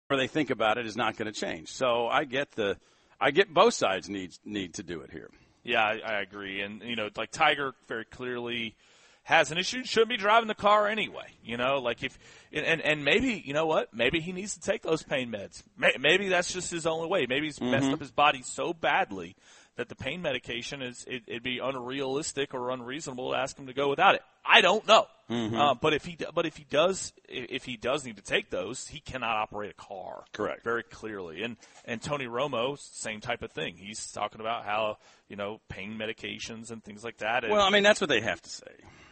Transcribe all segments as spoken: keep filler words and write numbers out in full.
they think about it is not going to change. So I get the, I get both sides need need to do it here. Yeah, I, I agree. And, you know, like Tiger very clearly has an issue, shouldn't be driving the car anyway. You know, like if, and, and maybe, you know what, maybe he needs to take those pain meds. Maybe that's just his only way. Maybe he's mm-hmm. messed up his body so badly that the pain medication is, it, it'd be unrealistic or unreasonable to ask him to go without it. I don't know. Mm-hmm. Uh, but if he, but if he does, if he does need to take those, he cannot operate a car. Correct. Very clearly. And, and Tony Romo, same type of thing. He's talking about how, you know, pain medications and things like that. And, well, I mean, that's what they have to say.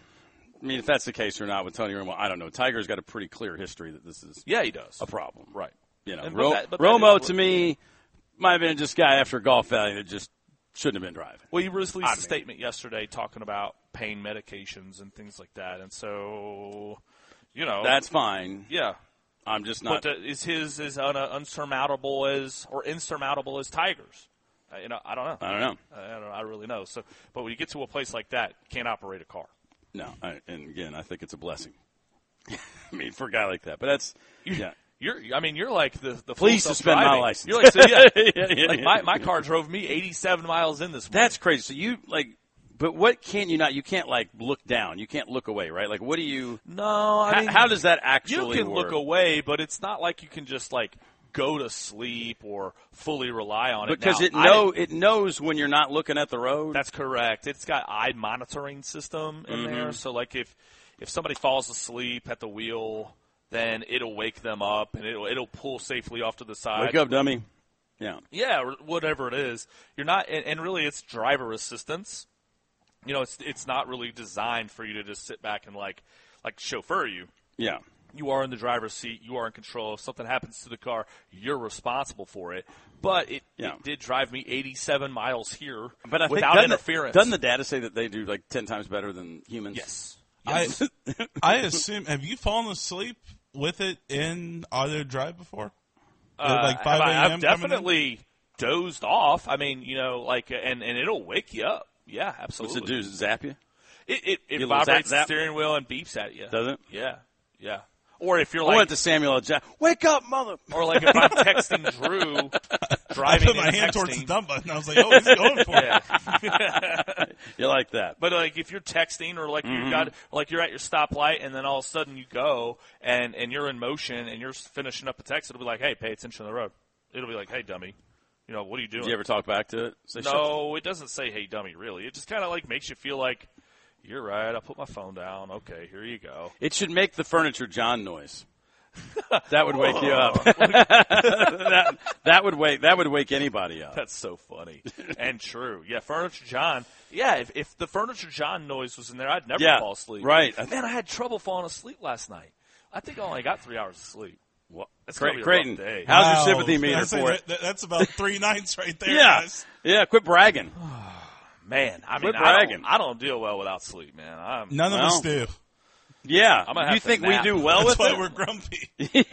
I mean, if that's the case or not with Tony Romo, I don't know. Tiger's got a pretty clear history that this is yeah, he does. a problem. Right. You know, and, Ro- but that, but Romo, what, to me, might have been just a guy after golf value that just shouldn't have been driving. Well, he released I a mean. statement yesterday talking about pain medications and things like that. And so, you know. That's fine. Yeah. I'm just not. But uh, is his as un- unsurmountable as or insurmountable as Tiger's? Uh, you know, I don't know. I don't know. I don't know. I really know. So, but when you get to a place like that, you can't operate a car. No. I, and again, I think it's a blessing. I mean, for a guy like that. But that's, yeah. You're, I mean, you're like the the Please suspend my license. You're like, so, yeah, yeah, yeah, like yeah. my my car drove me eighty-seven miles in this morning. That's crazy. So you like, but what can you not? You can't like look down. You can't look away, right? Like, what do you? No, I how, mean, how does that actually? You can work? look away, but it's not like you can just like go to sleep or fully rely on it. Because now, it know it knows when you're not looking at the road. That's correct. It's got eye monitoring system in mm-hmm. there, so like if if somebody falls asleep at the wheel, then it'll wake them up and it'll it'll pull safely off to the side. Wake up, dummy. Yeah. Yeah, or whatever it is. You're not, and, and really, it's driver assistance. You know, it's it's not really designed for you to just sit back and like like chauffeur you. Yeah. You are in the driver's seat. You are in control. If something happens to the car, you're responsible for it. But it, yeah. it did drive me eighty-seven miles here but I without think, doesn't interference. The, doesn't the data say that they do like ten times better than humans? Yes. yes. I I assume. Have you fallen asleep with it in auto drive before? Uh, like five I, a.m. I've definitely dozed off. I mean, you know, like, and, and it'll wake you up. Yeah, absolutely. What's it do? Zap you? It it, it you vibrates zap, zap? the steering wheel and beeps at you. Does it? Yeah, yeah. Or if you're I like, went to Samuel L. Jackson. Wake up, mother! Or like if I'm texting Drew, driving. I put my and hand texting. towards the dump button. I was like, oh, he's going for it. You like that? But like if you're texting or like mm-hmm. you've got like you're at your stoplight and then all of a sudden you go and and you're in motion and you're finishing up a text, it'll be like, hey, pay attention to the road. It'll be like, hey, dummy. You know, what are you doing? Did you ever talk back to it? Say, no, it doesn't say, hey, dummy, really. It just kind of like makes you feel like, you're right, I'll put my phone down. Okay, here you go. It should make the Furniture John noise. That would wake you up. that, that would wake that would wake anybody up. That's so funny and true. Yeah, Furniture John. Yeah, if, if the Furniture John noise was in there, I'd never yeah, fall asleep. Right. Man, I had trouble falling asleep last night. I think I only got three hours of sleep. Well, that's Cray- gonna be a Creighton, rough day. how's wow. your sympathy meter for that, it? That, that's about three nights right there. Yeah, guys. yeah. Quit bragging. Man, I mean, Quit I bragging. don't, I don't deal well without sleep, man. I'm, None of well, us do. Yeah, I'm gonna have you to think nap. we do well That's with why it? we're grumpy.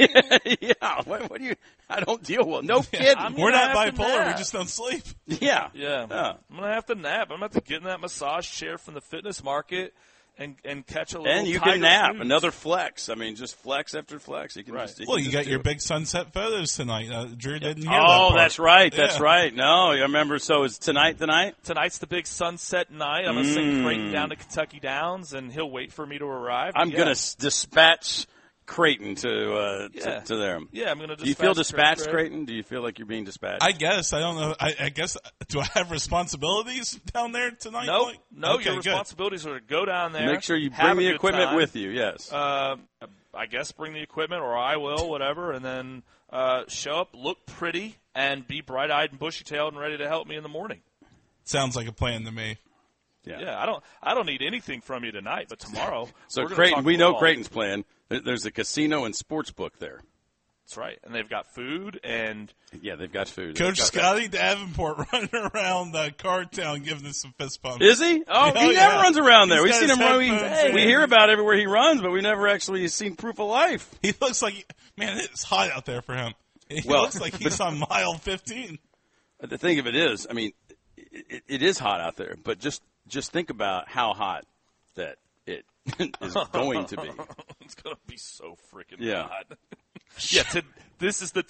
Yeah, what, what do you? I don't deal well. No kidding. I'm We're gonna not have to bipolar. We nap. just don't sleep. Yeah, Yeah. yeah. I'm going to have to nap. I'm going to have to get in that massage chair from the fitness market and, and catch a little And you Tiger can nap. snooze. Another flex. I mean, just flex after flex. You can Right. just, you Well, can you just got do your it. big sunset photos tonight. Uh, Drew didn't hear that Oh, part. that's right. That's Yeah. right. No, you remember. So it's tonight. Tonight. Tonight's the big sunset night. I'm going to Mm. sing Creighton down to Kentucky Downs, and he'll wait for me to arrive. I'm yeah. gonna s- dispatch Creighton to uh, Yeah. to, to there. Yeah, I'm going to Do you feel dispatched, Creighton. Creighton? Do you feel like you're being dispatched? I guess. I don't know. I, I guess. Do I have responsibilities down there tonight? No, Like? no. Okay, your good. responsibilities are to go down there. Make sure you have bring a the good equipment time. with you. Yes. Uh, I guess bring the equipment, or I will, whatever, and then uh, show up, look pretty, and be bright-eyed and bushy-tailed and ready to help me in the morning. Sounds like a plan to me. yeah. Yeah, I don't, I don't need anything from you tonight, but tomorrow. So we're gonna Creighton, talk we know football. Creighton's plan. There- There's a casino and sports book there. That's right, and they've got food and Yeah, they've got food. Coach They've got- Scotty Davenport running around uh, Cardtown giving us some fist bumps. Is he? Oh, Oh, he never yeah. runs around there. He's We've got seen his him run. We, headphones we in. hear about everywhere he runs, but we never actually seen proof of life. He looks like, man, it's hot out there for him. He Well, looks like he's on mile fifteen. The thing of it is, I mean, it, it is hot out there, but just just think about how hot that it is going to be. it's going to be so freaking Yeah. hot. yeah, to, this is the